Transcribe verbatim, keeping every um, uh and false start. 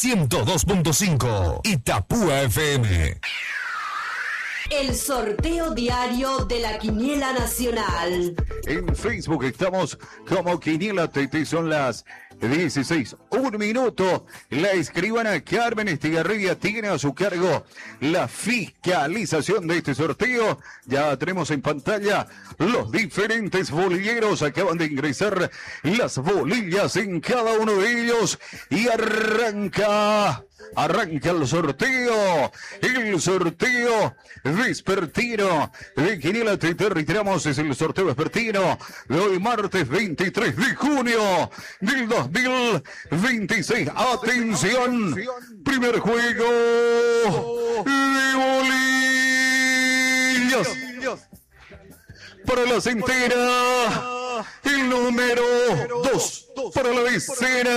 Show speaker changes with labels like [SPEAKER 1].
[SPEAKER 1] ciento dos punto cinco Itapúa F M.
[SPEAKER 2] El sorteo diario de la Quiniela Nacional.
[SPEAKER 3] En Facebook estamos como Quiniela T T, son las dieciséis, un minuto. La escribana Carmen Estigarribia tiene a su cargo la fiscalización de este sorteo. Ya tenemos en pantalla los diferentes bolilleros. Acaban de ingresar las bolillas en cada uno de ellos y arranca... Arranca el sorteo, el sorteo vespertino de Quiniela T T. Reiteramos, es el sorteo vespertino de hoy martes veintitrés de junio del dos mil veintiséis. Atención, primer juego de bolillas. Para la centena, el número dos. Para la decena,